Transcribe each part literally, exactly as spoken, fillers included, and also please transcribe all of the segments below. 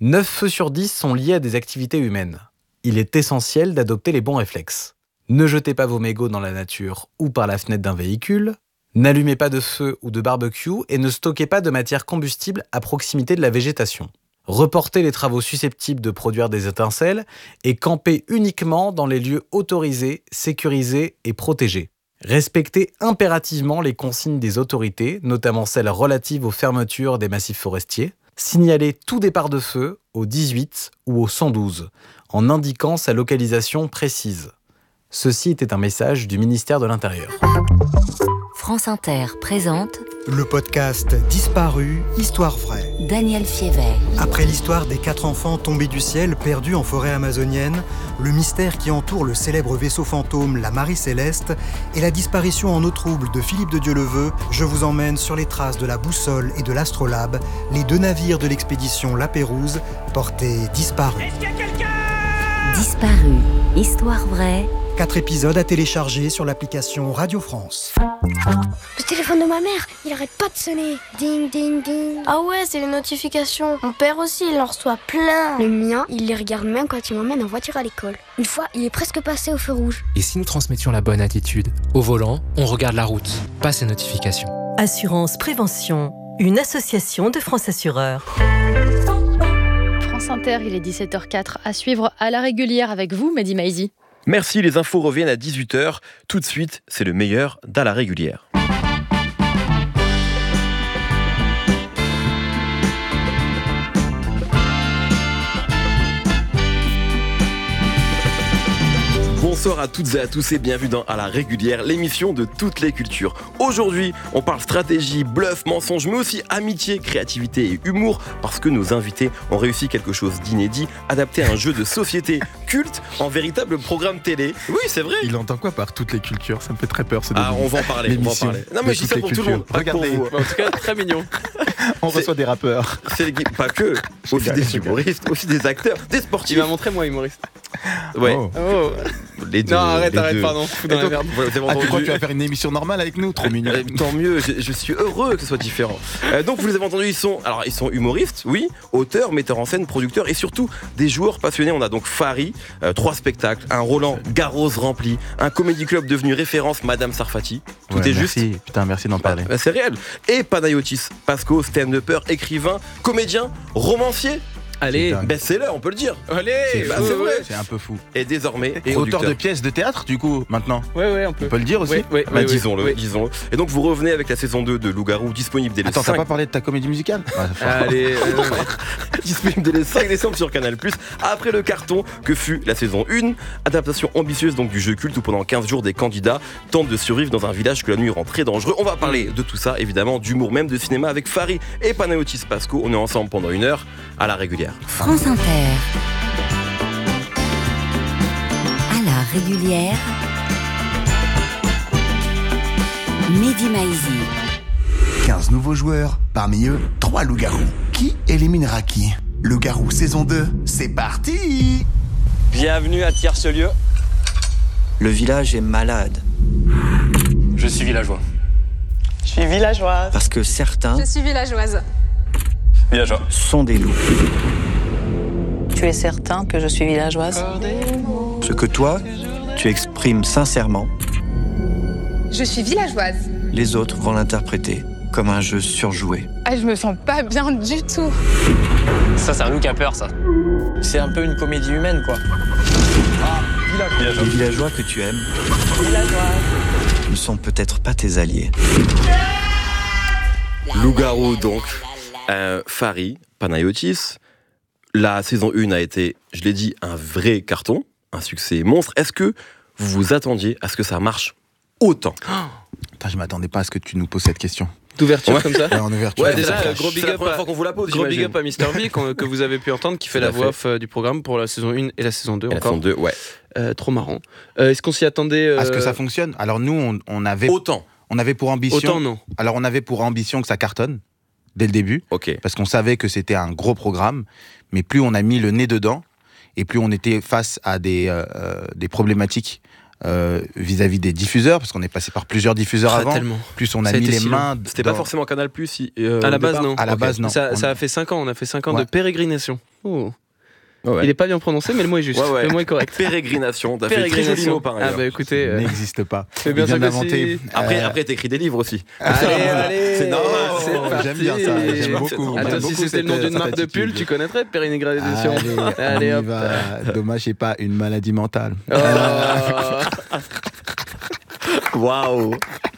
neuf feux sur dix sont liés à des activités humaines. Il est essentiel d'adopter les bons réflexes. Ne jetez pas vos mégots dans la nature ou par la fenêtre d'un véhicule. N'allumez pas de feu ou de barbecue et ne stockez pas de matière combustible à proximité de la végétation. Reportez les travaux susceptibles de produire des étincelles et campez uniquement dans les lieux autorisés, sécurisés et protégés. Respectez impérativement les consignes des autorités, notamment celles relatives aux fermetures des massifs forestiers. Signalez tout départ de feu au dix-huit ou au cent douze, en indiquant sa localisation précise. Ceci était un message du ministère de l'Intérieur. France Inter présente le podcast Disparu, Histoire vraie. Daniel Fiévet. Après l'histoire des quatre enfants tombés du ciel perdus en forêt amazonienne, le mystère qui entoure le célèbre vaisseau fantôme, la Marie Céleste, et la disparition en eau trouble de Philippe de Dieuleveux, je vous emmène sur les traces de la boussole et de l'astrolabe, les deux navires de l'expédition La Pérouse, portés disparus. Est-ce qu'il y a quelqu'un ? Disparu, Histoire vraie. Quatre épisodes à télécharger sur l'application Radio France. Le téléphone de ma mère, il arrête pas de sonner. Ding, ding, ding. Ah ouais, c'est les notifications. Mon père aussi, il en reçoit plein. Le mien, il les regarde même quand il m'emmène en voiture à l'école. Une fois, il est presque passé au feu rouge. Et si nous transmettions la bonne attitude ? Au volant, on regarde la route, pas ces notifications. Assurance Prévention, une association de France Assureurs. France Inter, il est dix-sept heures quatre, à suivre à la régulière avec vous, Mehdi Maizi. Merci, les infos reviennent à dix-huit heures. Tout de suite, c'est le meilleur d'à la régulière. Bonsoir à toutes et à tous et bienvenue dans À la régulière, l'émission de toutes les cultures. Aujourd'hui, on parle stratégie, bluff, mensonge, mais aussi amitié, créativité et humour, parce que nos invités ont réussi quelque chose d'inédit, adapter un jeu de société culte en véritable programme télé. Oui, c'est vrai. Il entend quoi par toutes les cultures ? Ça me fait très peur. Ce ah, on va en parler. On va en parler. Non, mais je dis ça pour cultures. Tout le monde. Regardez. En tout cas, très mignon. On c'est... reçoit des rappeurs. C'est pas que. Aussi des humoristes, aussi des acteurs, des sportifs. Il m'a montré moi humoriste. Ouais. Oh. Oh. Les deux, non, arrête, les arrête, deux. pardon. Fous dans donc, la merde. Vous ah, tu crois que tu vas faire une émission normale avec nous ? Trop mignon. Euh, tant mieux, je, je suis heureux que ce soit différent. Euh, donc, vous les avez entendus, ils sont, alors, ils sont humoristes, oui, auteurs, metteurs en scène, producteurs et surtout des joueurs passionnés. On a donc Fari, euh, trois spectacles, un Roland Garros rempli, un comédie club devenu référence, Madame Sarfati. Tout ouais, est merci. juste. Putain, merci d'en parler. Bah, c'est réel. Et Panayotis Pasco, stand-upper, écrivain, comédien, romancier. Allez, best-seller, on peut le dire. Allez, c'est, bah, c'est vrai. C'est un peu fou. Et désormais, et auteur de pièces de théâtre, du coup, maintenant. Ouais, ouais, on peut. On peut le dire aussi. Ouais, ouais, bah, ouais, disons-le, ouais. disons-le. Et donc, vous revenez avec la saison deux de Loup-Garou, disponible dès le Attends, cinq. t'as pas parlé de ta comédie musicale ? Ouais, allez, disponible dès le cinq décembre sur Canal plus. Après le carton que fut la saison un, adaptation ambitieuse donc du jeu culte où pendant quinze jours des candidats tentent de survivre dans un village que la nuit rend très dangereux. On va parler de tout ça, évidemment, d'humour, même de cinéma avec Fari et Panayotis Pasco. On est ensemble pendant une heure à la régulière. France Inter. À la régulière, Mehdi Maizi. quinze nouveaux joueurs, parmi eux, trois loups-garous. Qui éliminera qui ? Loup-garou saison deux, c'est parti ! Bienvenue à Tiercelieu. Le village est malade. Je suis villageois. Je suis villageoise. Parce que certains... Je suis villageoise. Villageois. ...sont des loups. Tu es certain que je suis villageoise ? Ce que toi, tu exprimes sincèrement. Je suis villageoise. Les autres vont l'interpréter comme un jeu surjoué. Ah, je me sens pas bien du tout. Ça, c'est un loup qui a peur, ça. C'est un peu une comédie humaine, quoi. Ah, villageois. Les villageois que tu aimes ne sont peut-être pas tes alliés. Loup-garou, donc. Euh, Fari, Panayotis. La saison un a été, je l'ai dit, un vrai carton, un succès monstre. Est-ce que vous vous attendiez à ce que ça marche autant ? oh, Putain, je m'attendais pas à ce que tu nous poses cette question. D'ouverture ouais. comme ça ? Ouais, en ouverture. Ouais, déjà, euh, gros big up à, qu'on vous la pose, gros big up à Mister V que vous avez pu entendre, qui fait la voix off du programme pour la saison un et la saison deux et encore. La saison deux, ouais. Euh, trop marrant. Euh, est-ce qu'on s'y attendait euh... À ce que ça fonctionne ? Alors nous, on, on avait... Autant. On avait pour ambition... Autant, non. Alors on avait pour ambition que ça cartonne. Dès le début, okay. Parce qu'on savait que c'était un gros programme, mais plus on a mis le nez dedans, et plus on était face à des, euh, des problématiques euh, vis-à-vis des diffuseurs, parce qu'on est passé par plusieurs diffuseurs ah, avant, tellement. plus on a, a mis les si mains... C'était dans... pas forcément Canal plus, si, euh, à la base, non. À la okay. base, non. Ça, on... ça a fait cinq ans, on a fait cinq ans ouais. de pérégrination. Oh. Ouais, ouais. Il est pas bien prononcé, mais le mot est juste. Ouais, ouais. Le mot est correct. Pérégrination. T'as fait très joli mot par ailleurs. Ah bah écoutez, euh... euh... n'existe pas. C'est bien ça d'inventer. Si... Après, euh... après t'écris des livres aussi. Allez, allez. C'est normal. C'est oh, j'aime bien ça. J'aime beaucoup. Attends, j'aime si beaucoup c'était le nom d'une marque de pull, tu connaîtrais Pérégrination. Allez, allez hop. Va. Dommage, j'ai pas une maladie mentale. Waouh.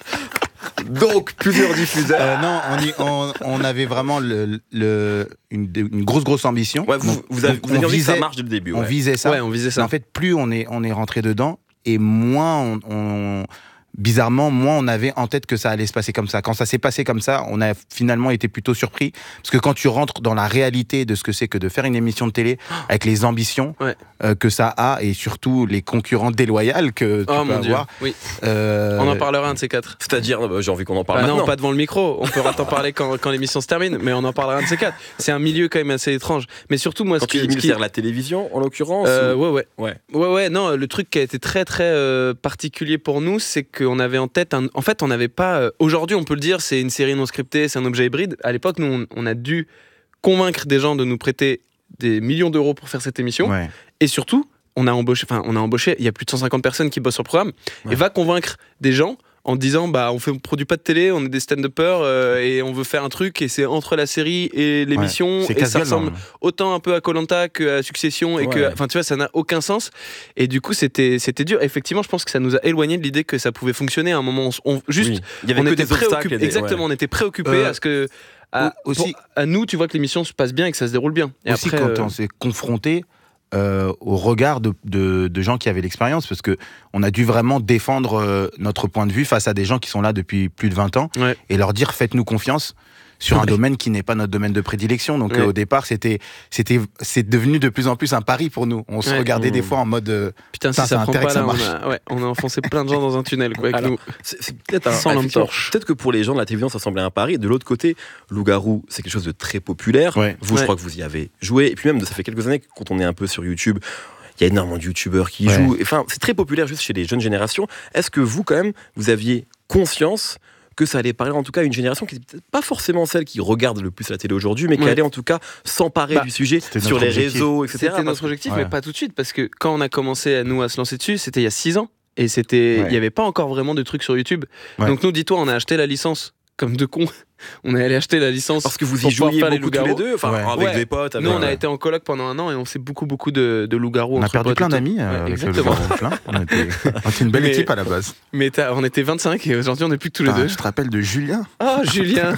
Donc, plusieurs diffuseurs. Euh, non, on, y, on, on avait vraiment le, le, une, une grosse, grosse ambition. Ouais, vous, donc, vous avez, donc, vous avez on envie visait, que ça marche dès le début. Ouais. On visait ça. Ouais, on visait ça. Mais en fait, plus on est, on est rentré dedans, et moins on, on bizarrement, moins on avait en tête que ça allait se passer comme ça. Quand ça s'est passé comme ça, on a finalement été plutôt surpris. Parce que quand tu rentres dans la réalité de ce que c'est que de faire une émission de télé, avec les ambitions ouais. euh, que ça a, et surtout les concurrents déloyaux que tu oh, peux mon avoir. Dieu. Oui. Euh... On en parlera un de ces quatre. C'est-à-dire, bah, j'ai envie qu'on en parle bah maintenant. Non, pas devant le micro. On pourra t'en parler quand, quand l'émission se termine, mais on en parlera un de ces quatre. C'est un milieu quand même assez étrange. Mais surtout, moi, quand ce tu dis qui... c'est la télévision, en l'occurrence euh, ou... ouais, ouais, ouais. Ouais, ouais. Non, le truc qui a été très, très euh, particulier pour nous, c'est qu'on avait en tête un... En fait, on n'avait pas... Euh, aujourd'hui, on peut le dire, c'est une série non scriptée, c'est un objet hybride. À l'époque, nous, on, on a dû convaincre des gens de nous prêter des millions d'euros pour faire cette émission. Ouais. Et surtout, on a embauché... Enfin, on a embauché... Il y a plus de cent cinquante personnes qui bossent sur le programme. Ouais. Et va convaincre des gens en disant, bah, on fait, on produit pas de télé, on est des stand-uppers euh, et on veut faire un truc et c'est entre la série et l'émission ouais, et ça ressemble non. autant un peu à Koh-Lanta qu'à Succession et ouais. que, enfin, tu vois, ça n'a aucun sens. Et du coup, c'était, c'était dur. Effectivement, je pense que ça nous a éloigné de l'idée que ça pouvait fonctionner à un moment. On, on juste, oui. Il y avait on que était des obstacles. Des... Exactement, ouais. on était préoccupés euh, à ce que, à, aussi, pour, à nous, tu vois que l'émission se passe bien et que ça se déroule bien. Et aussi, après, quand euh... on s'est confronté Euh, au regard de, de, de gens qui avaient l'expérience, parce que on a dû vraiment défendre euh, notre point de vue face à des gens qui sont là depuis plus de vingt ans ouais. et leur dire faites-nous confiance sur ouais. un domaine qui n'est pas notre domaine de prédilection. Donc ouais. euh, au départ, c'était, c'était, c'est devenu de plus en plus un pari pour nous. On se ouais. regardait mmh. des fois en mode euh, putain, si ça, ça prend pas là, on a, ouais, on a enfoncé plein de gens dans un tunnel quoi, avec Alors, nous. C'est, c'est peut-être un, sans lampe torche. Peut-être que pour les gens de la télévision, ça semblait un pari. De l'autre côté, Loup-garou, c'est quelque chose de très populaire. Ouais. Vous, ouais. je crois que vous y avez joué. Et puis même, ça fait quelques années que quand on est un peu sur YouTube, il y a énormément de youtubeurs qui y ouais. jouent. Enfin, c'est très populaire juste chez les jeunes générations. Est-ce que vous, quand même, vous aviez conscience que ça allait parler en tout cas à une génération qui n'est peut-être pas forcément celle qui regarde le plus la télé aujourd'hui, mais qui ouais. allait en tout cas s'emparer bah, du sujet sur les objectif. réseaux, et cetera. C'était notre objectif, ouais. mais pas tout de suite, parce que quand on a commencé à nous à se lancer dessus, c'était il y a six ans, et c'était, il ouais. n'y avait pas encore vraiment de trucs sur YouTube. Ouais. Donc nous, dis-toi, on a acheté la licence comme deux cons. On est allé acheter la licence parce que vous y jouiez beaucoup tous les deux, enfin ouais. avec ouais. des potes. Nous, on a été en coloc pendant un an et on s'est beaucoup beaucoup de, de loups-garous. On a perdu plein d'amis euh, ouais, avec exactement. le loup-garou plein. On était, on était une belle mais, équipe à la base. Mais on était vingt-cinq et aujourd'hui on n'est plus que tous les ah, deux. Je te rappelle de Julien. Oh Julien.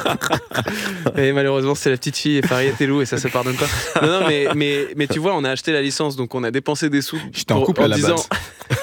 Et malheureusement c'est la petite fille et Farid et Lou et ça se pardonne pas. Non non mais mais mais tu vois on a acheté la licence donc on a dépensé des sous. J'étais en couple à la disant... base.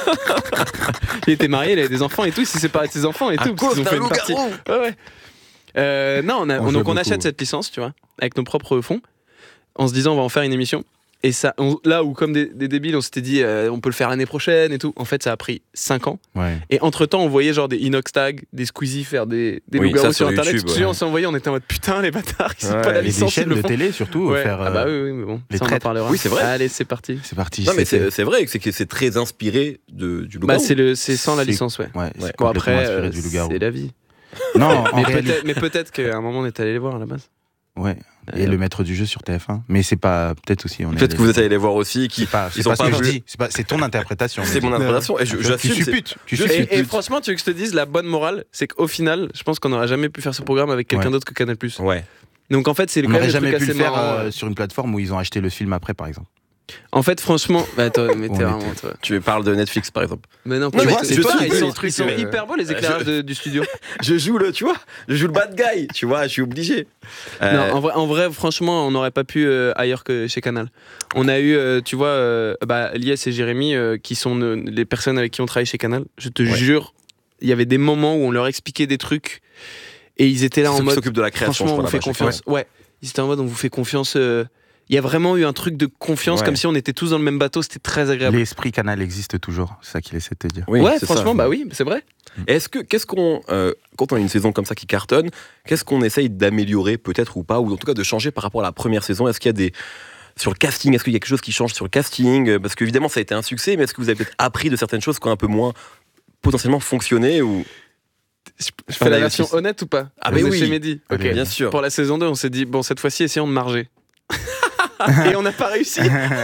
Il était marié, il avait des enfants et tout, il s'est séparé de ses enfants et à tout parce qu'ils ont fait une partie. Ouais ouais. Euh, non, on, a, on, on donc on beaucoup. achète cette licence, tu vois, avec nos propres fonds, en se disant on va en faire une émission. Et ça, on, là où comme des, des débiles, on s'était dit euh, on peut le faire l'année prochaine et tout. En fait, ça a pris cinq ans. Ouais. Et entre temps, on voyait genre des Inox Tag, des Squeezie faire des, des oui, loups-garous sur internet. YouTube, ouais. ouais. On s'est envoyé, on était en mode putain les bâtards, ils ouais, sont pas la et licence. Des chaînes de télé surtout. Ouais. Faire, euh, ah bah oui, oui, mais bon, les ça on en parlera. Oui, c'est vrai. Allez, c'est parti. C'est parti. Non mais c'est, c'est vrai, c'est que c'est très inspiré de, du loup-garou. Bah c'est le, c'est sans la c'est, licence, ouais. ouais ouais. Bon après, euh, du loup-garou. c'est la vie. Non, en mais, réalité... peut-être, mais peut-être qu'à un moment on est allé les voir à la base. Ouais. Et euh, le maître du jeu sur T F un. Mais c'est pas. Peut-être aussi. On peut-être est que vous êtes allé les voir aussi. Qui, c'est pas, c'est ils pas sont ce pas que je dis. C'est, pas, c'est ton interprétation. C'est mon interprétation. Et je, j'assume. Tu supputes. Tu je, et, et franchement, tu veux que je te dise, la bonne morale, c'est qu'au final, je pense qu'on n'aurait jamais pu faire ce programme avec quelqu'un ouais. d'autre que Canal+. Ouais. Donc en fait, c'est on quand même n'aurait jamais pu le faire marrant, euh, sur une plateforme où ils ont acheté le film après, par exemple. En fait, franchement, bah, toi, mais t'es vraiment, toi. Tu parles de Netflix, par exemple. Mais non, non mais vois, c'est je toi, suis ils sont, trucs, ils sont euh, hyper beaux les éclairages je, de, du studio. Je joue le, tu vois, je joue le bad guy, tu vois, je suis obligé. Euh... Non, en vrai, en vrai, franchement, on n'aurait pas pu euh, ailleurs que chez Canal. On a eu, euh, tu vois, euh, bah, Lies et Jérémy, euh, qui sont euh, les personnes avec qui on travaille chez Canal. Je te ouais. jure, il y avait des moments où on leur expliquait des trucs et ils étaient là c'est en ceux mode. Qui s'occupent de la création, franchement, je on vous fait confiance. Ouais. ouais, ils étaient en mode, on vous fait confiance. Euh... Il y a vraiment eu un truc de confiance, ouais. comme si on était tous dans le même bateau, c'était très agréable. L'esprit Canal existe toujours, c'est ça qu'il essaie de te dire. Oui, ouais, franchement, ça. bah oui, c'est vrai. Est-ce que, qu'est-ce qu'on, euh, quand on a une saison comme ça qui cartonne, qu'est-ce qu'on essaye d'améliorer peut-être ou pas, ou en tout cas de changer par rapport à la première saison? Est-ce qu'il y a des... Sur le casting, est-ce qu'il y a quelque chose qui change sur le casting? Parce qu'évidemment, ça a été un succès, mais est-ce que vous avez peut-être appris de certaines choses qui ont un peu moins potentiellement fonctionné ou... Je fais la version aussi. Honnête ou pas? Ah mais oui, chez Mehdi. Okay. Bien sûr. Pour la saison deux, on s'est dit, bon, cette fois-ci, essayons de marger. et on n'a pas réussi.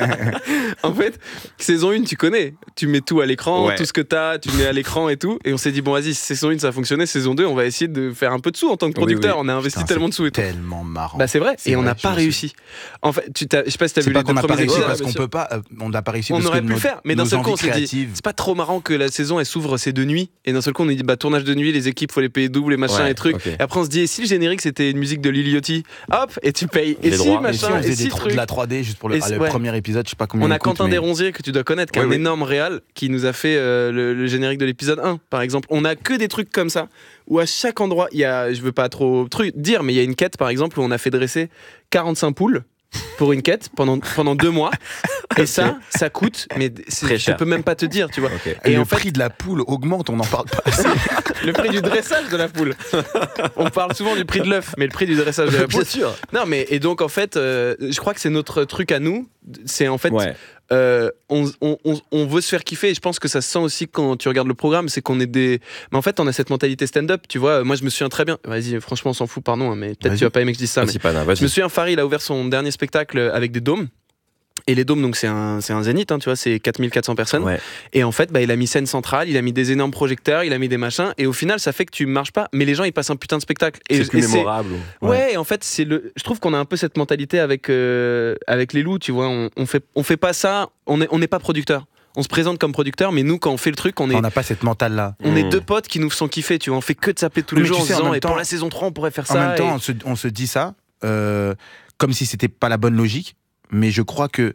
En fait, saison un, tu connais. Tu mets tout à l'écran, Ouais. tout ce que t'as, tu mets à l'écran et tout. Et on s'est dit, bon, vas-y, saison un, ça a fonctionné. Saison deux, on va essayer de faire un peu de sous en tant que producteur. Oui, oui. On a investi Putain, tellement de sous et tout. Tellement marrant. Bah, c'est vrai. C'est et on vrai, n'a pas je réussi. En fait, tu t'as, je sais pas si t'as C'est vu pas les deux qu'on n'a pas premiers réussi épisodes. parce qu'on peut pas. euh, on n'a pas réussi On parce aurait que pu le nos- faire, mais d'un nos seul coup, on envies s'est dit, créatives- c'est pas trop marrant que la saison elle s'ouvre, c'est de nuit. Et d'un seul coup, on a dit, bah, tournage de nuit, les équipes, faut les payer double, les machins, Ouais, et trucs. ok. Et après, on se dit, et si le générique c'était une musique de Lil Yachty, hop, et tu payes. Et Les si, droits. Et si on machin, faisait et si des tro- truc. de la trois D juste pour le, Et ah, si- le ouais. premier épisode, je sais pas combien On il a coûte, Quentin mais- Desronziers que tu dois connaître, qui est Oui, un oui. énorme réal, qui nous a fait euh, le, le générique de l'épisode un, par exemple. On a que des trucs comme ça, où à chaque endroit, il y a, je veux pas trop truc, dire, mais il y a une quête, par exemple, où on a fait dresser quarante-cinq poules pour une quête pendant, pendant deux mois. Et ça, ça coûte, mais c'est- Très je cher. peux même pas te dire, tu vois. Ok. Et Et le en fait, prix de la poule augmente, on n'en parle pas assez. le prix du dressage de la poule. On parle souvent du prix de l'œuf, mais le prix du dressage de la poule. Bien sûr. Non, mais et donc en fait, euh, je crois que c'est notre truc à nous. C'est en fait, Ouais. euh, on, on, on, on veut se faire kiffer. Et je pense que ça se sent aussi quand tu regardes le programme, c'est qu'on est des. Mais en fait, on a cette mentalité stand-up. Tu vois, moi, je me souviens très bien. Vas-y, franchement, on s'en fout, pardon, hein, mais peut-être Vas-y. tu vas pas aimer que je dise ça. Vas-y, Mais Pana, vas-y. je me souviens, Farid, il a ouvert son dernier spectacle avec des dômes. Et les dômes, donc c'est un, c'est un zénith, hein, tu vois, c'est quatre mille quatre cents personnes. Ouais. Et en fait, bah, il a mis scène centrale, il a mis des énormes projecteurs, il a mis des machins. Et au final, ça fait que tu marches pas, mais les gens, ils passent un putain de spectacle. Et, C'est plus et mémorable. Ouais, et en fait, c'est le. Je trouve qu'on a un peu cette mentalité avec euh, avec les loups, tu vois. On, on fait on fait pas ça. On est on n'est pas producteur. On se présente comme producteur, mais nous, quand on fait le truc, on est On n'a pas cette mentale-là. on est Mm. deux potes qui nous font kiffer, tu vois. On fait que de s'appeler tous Oui, les mais jours tu en sais, en disant même et pour temps- la saison trois, on pourrait faire En ça. même temps, et- on se, on se dit ça euh, comme si c'était pas la bonne logique, mais je crois que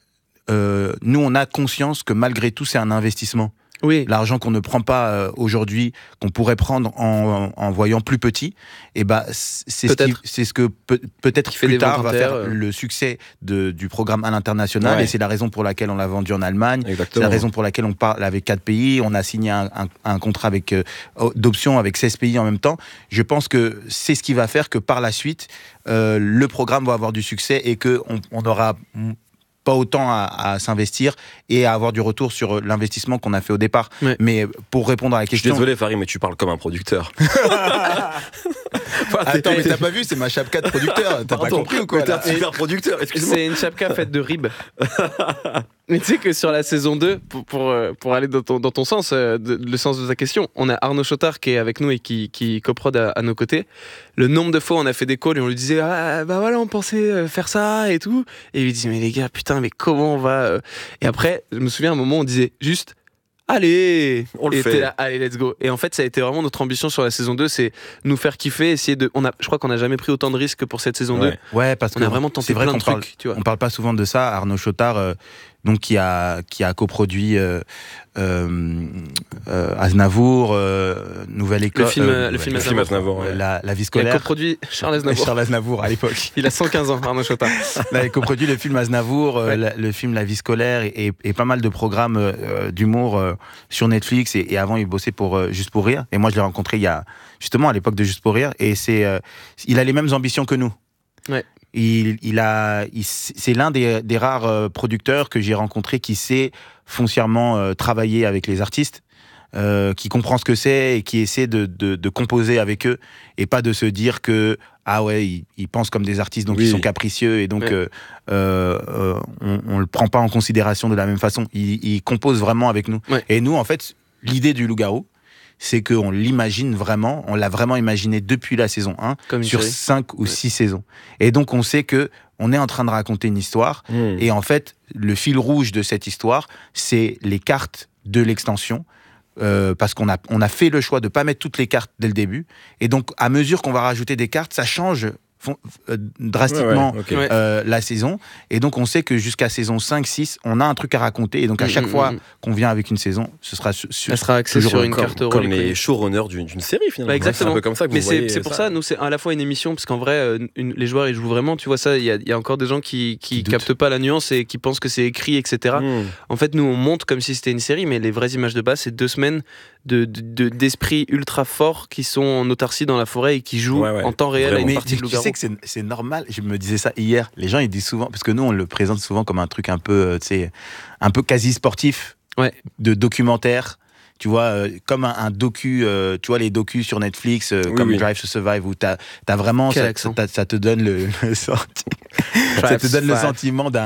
euh, nous, on a conscience que malgré tout, c'est un investissement. Oui. L'argent qu'on ne prend pas euh, aujourd'hui, qu'on pourrait prendre en, en voyant plus petit, et bah, c'est ce, qui- Peut-être. c'est ce que peut, peut-être Qui fait plus des tard ventes va inter, faire euh. le succès de, du programme à l'international. Ouais. Et c'est la raison pour laquelle on l'a vendu en Allemagne. C'est Exactement. la raison pour laquelle on parle avec quatre pays. On a signé un, un, un contrat avec, euh, d'option avec seize pays en même temps. Je pense que c'est ce qui va faire que par la suite, euh, le programme va avoir du succès et qu'on on aura pas autant à, à s'investir et à avoir du retour sur l'investissement qu'on a fait au départ. Ouais. Mais pour répondre à la Je suis question... désolé, Farid, mais tu parles comme un producteur. Attends, mais t'as pas vu, c'est ma chapka de producteur. T'as pas Pardon, compris ou quoi mais t'es là un super producteur, excuse-moi. C'est une chapka faite de ribs. Mais tu sais que sur la saison deux, pour, pour, euh, pour aller dans ton, dans ton sens, euh, de- le sens de ta question, on a Arnaud Chotard qui est avec nous et qui, qui coprode à, à nos côtés. Le nombre de fois on a fait des calls et on lui disait ah bah voilà on pensait euh, faire ça et tout. Et il lui dit mais les gars putain mais comment on va euh Et après je me souviens à un moment on disait juste allez, On le et fait. t'es là, allez, let's go. Et en fait, ça a été vraiment notre ambition sur la saison deux, c'est nous faire kiffer, essayer de. On a, je crois qu'on n'a jamais pris autant de risques pour cette saison Ouais. deux. Ouais, parce On que a vraiment tenté c'est vrai plein qu'on de parle, trucs, tu vois. on parle pas souvent de ça. Arnaud Chotard, euh, donc qui a qui a coproduit euh, euh, euh, Aznavour, euh, Nouvelle École, Le film, euh, le film Nouvelle- Aznavour. Aznavour, ouais. la, la vie Il a scolaire. coproduit Charles Aznavour. Charles Aznavour à l'époque. Il a cent quinze ans, Arnaud Chotard. Là, il a coproduit le film Aznavour, euh, Ouais. la- le film La vie scolaire et, et- et pas mal de programmes euh, d'humour euh, sur Netflix. Et, et avant, il bossait pour euh, Juste pour rire. Et moi, je l'ai rencontré il y a justement à l'époque de Juste pour rire. Et c'est, euh, il a les mêmes ambitions que nous. Ouais. Il, il a, il- c'est l'un des, des rares euh, producteurs que j'ai rencontré qui sait foncièrement euh, travailler avec les artistes. Euh, qui comprend ce que c'est et qui essaie de, de, de composer avec eux et pas de se dire que ah ouais ils, ils pensent comme des artistes donc Oui. ils sont capricieux et donc Ouais. euh, euh, euh, on, on le prend pas en considération de la même façon. Il, il compose vraiment avec nous. Ouais. Et nous en fait l'idée du Loup-garou c'est qu'on l'imagine vraiment, on l'a vraiment imaginé depuis la saison un Comme une sur série. cinq ou six saisons. Et donc on sait que on est en train de raconter une histoire Mmh. et en fait le fil rouge de cette histoire c'est les cartes de l'extension. Euh, parce qu'on a, on a fait le choix de ne pas mettre toutes les cartes dès le début. Et donc, à mesure qu'on va rajouter des cartes, ça change fon- euh, drastiquement Ouais, ouais, ok. Ouais. euh, la saison. Et donc, on sait que jusqu'à saison cinq six, on a un truc à raconter. Et donc, à Mm, chaque mm, fois mm. qu'on vient avec une saison, ce sera su- su- Elle sera axée toujours sur une comme, carte euro. comme les showrunners d'une, d'une série finalement. Bah, exactement. C'est un peu comme ça que Mais vous c'est, voyez c'est pour ça, nous, c'est à la fois une émission, parce qu'en vrai, euh, une- les joueurs, ils jouent vraiment, tu vois ça, il y a, il y a encore des gens qui, qui, Qui doutent. captent pas la nuance et qui pensent que c'est écrit, et cetera. Mmh. En fait, nous, on monte comme si c'était une série, mais les vraies images de base, c'est deux semaines de, de, de- d'esprits ultra forts qui sont en autarcie dans la forêt et qui jouent Ouais, ouais. en temps réel à Vraiment. une Mais partie de tu Loup-garou. sais que c'est, c'est normal. Je me disais ça hier. Les gens, ils disent souvent, parce que nous, on le présente souvent comme un truc un peu, euh, tu sais, un peu quasi sportif, Ouais. de documentaire. tu vois, euh, comme un, un docu, euh, tu vois les docus sur Netflix, euh, Oui, comme oui. Drive to Survive, où t'as as vraiment, Quel ça, accent. ça, ça te donne le, le senti- ça te donne le sentiment d'un